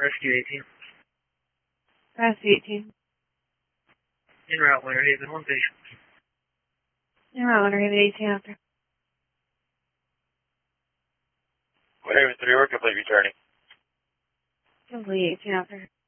Rescue 18. Rescue 18. En route, Winter Haven, 1 patient. En route, Winter Haven 18 after. Winter Haven 3, we're complete returning. Complete 18 after.